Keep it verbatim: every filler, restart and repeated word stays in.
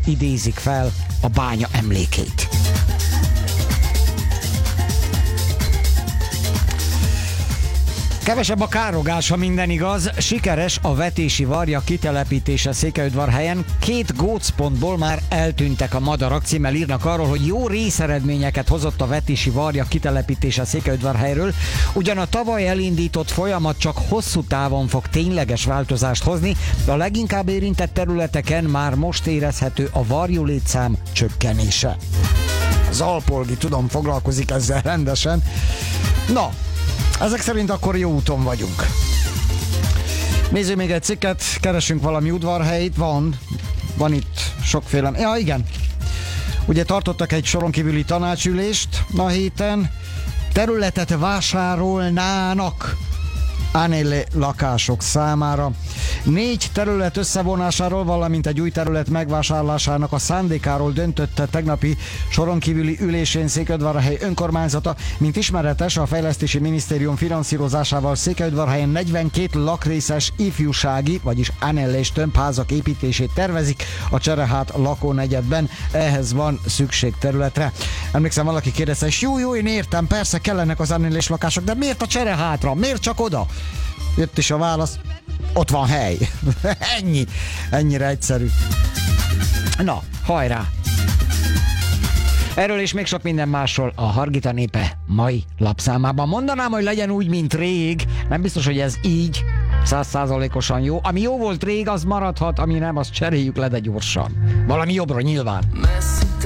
idézik fel a bánya emlékét. Kevesebb a károgás, ha minden igaz. Sikeres a vetési varja kitelepítése Székelyudvarhelyen. Két gócpontból már eltűntek a madarak. Címmel írnak arról, hogy jó részeredményeket hozott a vetési varja kitelepítése Székelyudvarhelyről. Ugyan a tavaly elindított folyamat csak hosszú távon fog tényleges változást hozni, de a leginkább érintett területeken már most érezhető a varjú létszám csökkenése. Zalpolgi, tudom, foglalkozik ezzel rendesen. Na, ezek szerint akkor jó úton vagyunk. Nézzük még egy cikket, keresünk valami udvarhelyt, van, van itt sokféle. Ja, igen. Ugye tartottak egy soron kívüli tanácsülést a héten, területet vásárolnának Anelle lakások számára. Négy terület összevonásáról, valamint egy új terület megvásárlásának a szándékáról döntötte tegnapi soron kívüli ülésén Székelyudvarhely önkormányzata. Mint ismeretes, a Fejlesztési Minisztérium finanszírozásával Székelyudvarhelyen negyvenkét lakrészes ifjúsági, vagyis Anelle-s tömbházak építését tervezik a Cserehát lakónegyedben. Ehhez van szükség területre. Emlékszem, valaki kérdezte, és jó, jó, én értem, persze kellenek az Anelle-s lakások, de miért a Cserehátra? Miért csak oda? Jött is a válasz, ott van hely. Ennyi. Ennyire egyszerű. Na, hajrá! Erről és még sok minden másról a Hargita Népe mai lapszámában. Mondanám, hogy legyen úgy, mint rég. Nem biztos, hogy ez így száz százalékosan jó. Ami jó volt rég, az maradhat, ami nem, azt cseréljük le, de gyorsan. Valami jobbra nyilván.